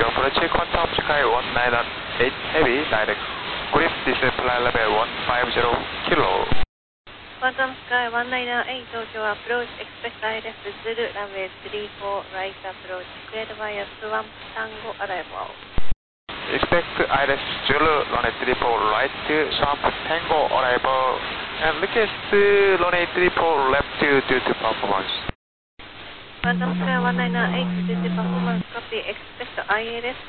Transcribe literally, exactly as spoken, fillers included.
approach Quantum Sky one nine eight Heavy, direct. Grip display level one five zero kilo. Quantum Sky one nine eight Tokyo approach, expect I left Zulu, runway three four, right approach, cleared via Swamp Tango arrival. Expect I left Zulu, runway three four, right, Swamp Tango arrival, and request runway three four, left due to performance. Quantum Sky one nine eight, due to performance, copy, expect I L S